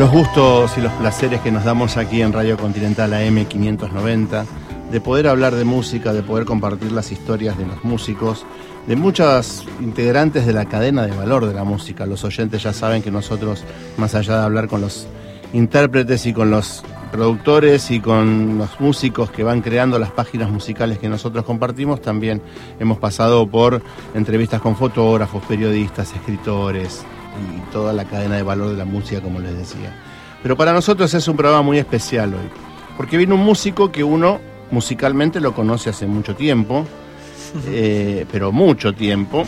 los gustos y los placeres que nos damos aquí en Radio Continental AM 590, de poder hablar de música, de poder compartir las historias de los músicos, de muchas integrantes de la cadena de valor de la música. Los oyentes ya saben que nosotros, más allá de hablar con los intérpretes y con los productores y con los músicos que van creando las páginas musicales que nosotros compartimos, también hemos pasado por entrevistas con fotógrafos, periodistas, escritores y toda la cadena de valor de la música, como les decía. Pero para nosotros es un programa muy especial hoy, porque viene un músico que uno musicalmente lo conoce hace mucho tiempo, pero mucho tiempo,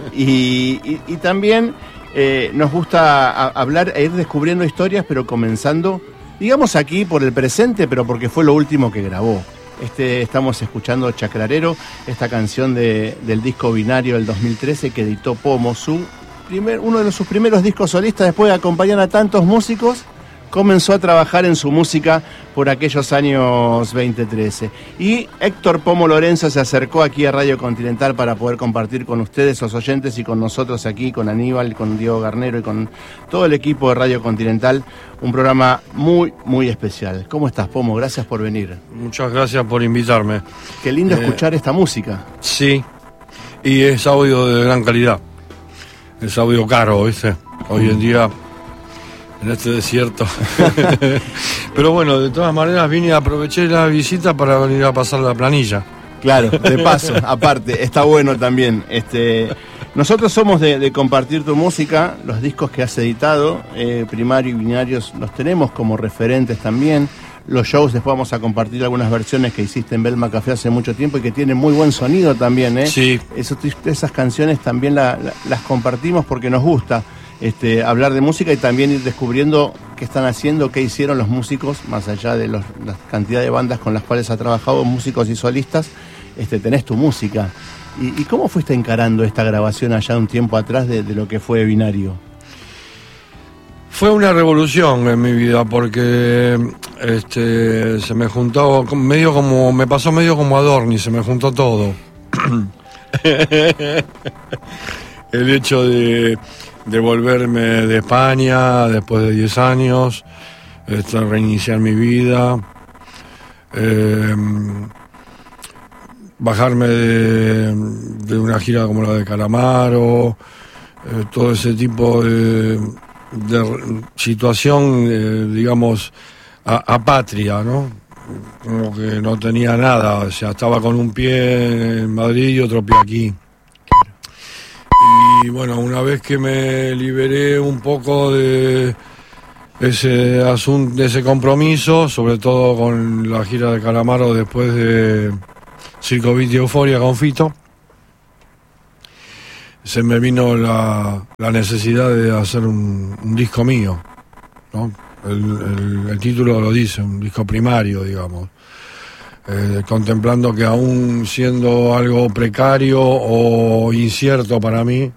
y también nos gusta hablar e ir descubriendo historias, pero comenzando, digamos, aquí por el presente, pero porque fue lo último que grabó. Estamos escuchando Chacrarero, esta canción del disco Binario del 2013 que editó Pomo, uno de sus primeros discos solistas. Después de acompañar a tantos músicos, comenzó a trabajar en su música por aquellos años 2013. Y Héctor Pomo Lorenzo se acercó aquí a Radio Continental para poder compartir con ustedes, los oyentes, y con nosotros aquí, con Aníbal, con Diego Garnero y con todo el equipo de Radio Continental, un programa muy, muy especial. ¿Cómo estás, Pomo? Gracias por venir. Muchas gracias por invitarme. Qué lindo escuchar esta música. Sí, y es audio de gran calidad. Es audio caro, ¿viste? Hoy en día, en este desierto. Pero bueno, de todas maneras aproveché la visita para venir a pasar la planilla. Claro, de paso, aparte, está bueno también. Nosotros somos de compartir tu música, los discos que has editado, Primario y Binarios, los tenemos como referentes también. Los shows, después vamos a compartir algunas versiones que hiciste en Belma Café hace mucho tiempo y que tienen muy buen sonido también, ¿eh? Sí. Esas canciones también las compartimos porque nos gusta hablar de música y también ir descubriendo qué están haciendo, qué hicieron los músicos, más allá de la cantidad de bandas con las cuales ha trabajado, músicos y solistas. Tenés tu música. ¿Y cómo fuiste encarando esta grabación allá un tiempo atrás de lo que fue Binario? Fue una revolución en mi vida porque se me juntó me pasó medio como Adorni, se me juntó todo. El hecho de volverme de España después de 10 años, reiniciar mi vida, bajarme de una gira como la de Calamaro, todo ese tipo de situación, digamos, apátrida, ¿no? Como que no tenía nada, o sea, estaba con un pie en Madrid y otro pie aquí. Y bueno, una vez que me liberé un poco de ese asunto, de ese compromiso, sobre todo con la gira de Calamaro después de Circo Beat y Euforia con Fito, se me vino la necesidad de hacer un disco mío, ¿no? El título lo dice, un disco primario, digamos, contemplando que aún siendo algo precario o incierto para mí,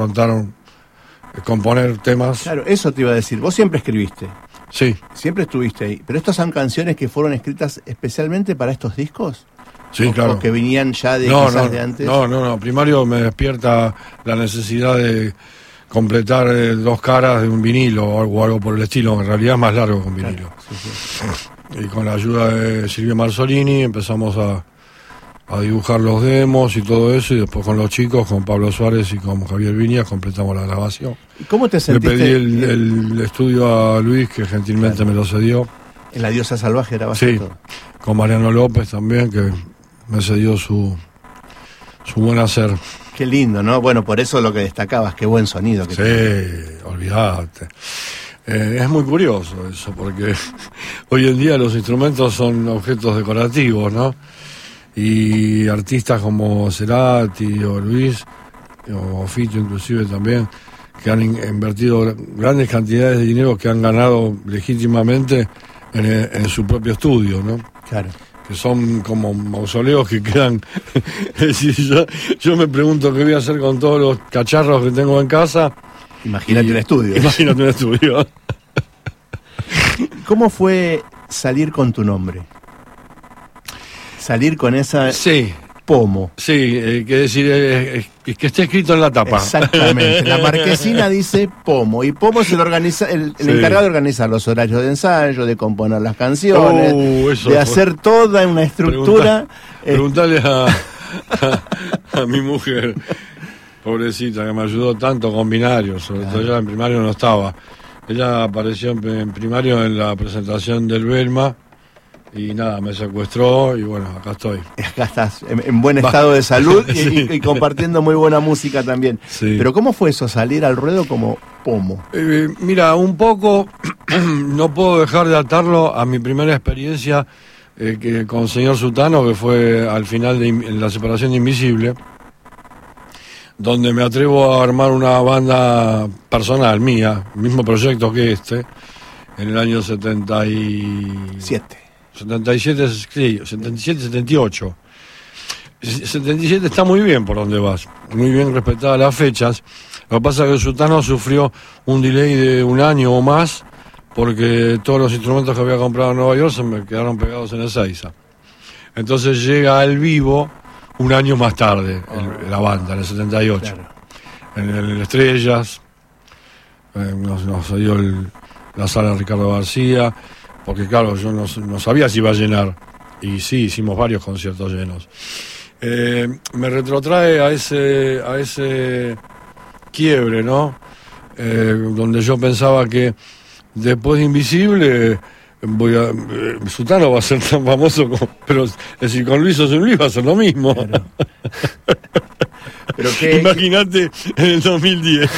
componer temas. Claro, eso te iba a decir, vos siempre escribiste. Sí. Siempre estuviste ahí, pero estas son canciones que fueron escritas especialmente para estos discos. Sí, claro. ¿O que venían ya de quizás de antes? No. Primario me despierta la necesidad de completar 2 caras de un vinilo o algo por el estilo. En realidad es más largo que un vinilo. Claro, sí. Y con la ayuda de Silvio Marzolini empezamos a dibujar los demos y todo eso. Y después con los chicos, con Pablo Suárez y con Javier Viñas, completamos la grabación. ¿Y cómo te sentiste? Le pedí el estudio a Luis, que gentilmente me lo cedió. En La Diosa Salvaje grabaste sí, todo. Con Mariano López también, que me cedió su buen hacer. Qué lindo, ¿no? Bueno, por eso lo que destacabas, qué buen sonido que sí, olvídate. Es muy curioso eso, porque hoy en día los instrumentos son objetos decorativos, ¿no? Y artistas como Cerati o Luis, o Fito inclusive también, que han invertido grandes cantidades de dinero que han ganado legítimamente en su propio estudio, ¿no? Claro. Que son como mausoleos que quedan. Es decir, yo me pregunto qué voy a hacer con todos los cacharros que tengo en casa. Imagínate un estudio. Imagínate un estudio. ¿Cómo fue salir con tu nombre? Salir con esa... Sí. Pomo. Sí, que decir, que esté escrito en la tapa. Exactamente. La marquesina dice Pomo, y Pomo es el encargado de organizar los horarios de ensayo, de componer las canciones, de hacer toda una estructura. Preguntale a mi mujer, pobrecita, que me ayudó tanto con binarios, sobre todo ella en primario no estaba. Ella apareció en primario en la presentación del Belma. Y nada, me secuestró y bueno, acá estoy. Acá estás, en buen estado de salud y compartiendo muy buena música también. Sí. Pero ¿cómo fue eso, salir al ruedo como Pomo? Mira, un poco, no puedo dejar de atarlo a mi primera experiencia con el señor Sutano, que fue al final en la separación de Invisible, donde me atrevo a armar una banda personal mía, mismo proyecto que en el año 77, sí, 77, 78. 77 está muy bien por donde vas, muy bien respetadas las fechas. Lo que pasa es que el Sutano sufrió un delay de un año o más, porque todos los instrumentos que había comprado en Nueva York se me quedaron pegados en Ezeiza. Entonces llega al vivo un año más tarde, la banda, en el 78. Claro. En el Estrellas, nos dio la sala Ricardo García, porque claro, yo no sabía si iba a llenar, y sí, hicimos varios conciertos llenos. Me retrotrae a ese quiebre, ¿no? Donde yo pensaba que después de Invisible Sutano va a ser tan famoso pero es decir, con Luis José Luis va a ser lo mismo. Claro. Pero imagínate en el 2010.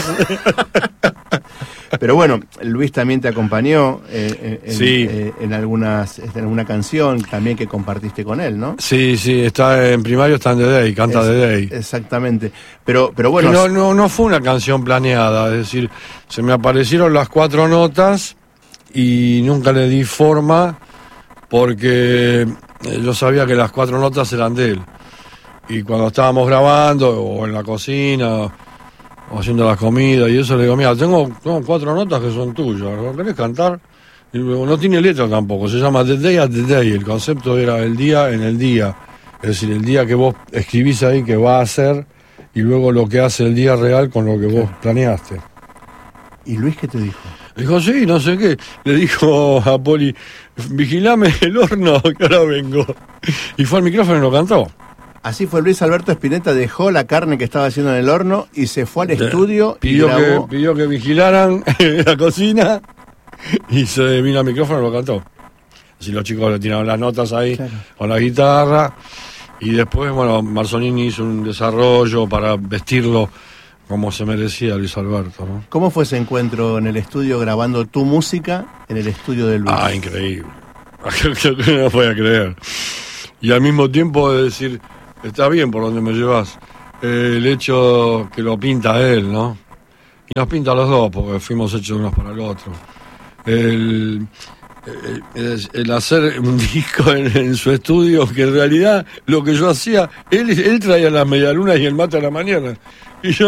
Pero bueno, Luis también te acompañó sí. en alguna canción también que compartiste con él, ¿no? Sí, está en primario, está en The Day, canta The Day. Exactamente. Pero bueno. No fue una canción planeada, es decir, se me aparecieron las 4 notas y nunca le di forma porque yo sabía que las 4 notas eran de él. Y cuando estábamos grabando, o en la cocina, o haciendo las comidas, y eso le digo, mira, tengo 4 notas que son tuyas, ¿no querés cantar? Y luego no tiene letra tampoco, se llama The Day at the Day, el concepto era el día en el día, es decir, el día que vos escribís ahí que va a hacer, y luego lo que hace el día real con lo que vos planeaste. ¿Y Luis qué te dijo? Dijo, sí, no sé qué. Le dijo a Poli, vigilame el horno, que ahora vengo. Y fue al micrófono y lo cantó. Así fue. Luis Alberto Spinetta dejó la carne que estaba haciendo en el horno y se fue al estudio y grabó. Pidió que vigilaran la cocina y se vino al micrófono y lo cantó. Así los chicos le tiraron las notas ahí, claro, con la guitarra, y después, bueno, Marzolini hizo un desarrollo para vestirlo como se merecía Luis Alberto, ¿no? ¿Cómo fue ese encuentro en el estudio grabando tu música en el estudio de Luis? Increíble. No lo voy a creer. Y al mismo tiempo de decir, está bien por donde me llevas. El hecho que lo pinta él, ¿no? Y nos pinta a los dos, porque fuimos hechos unos para el otro. El hacer un disco en su estudio, que en realidad lo que yo hacía, él traía las medialunas y el mate a la mañana. Y yo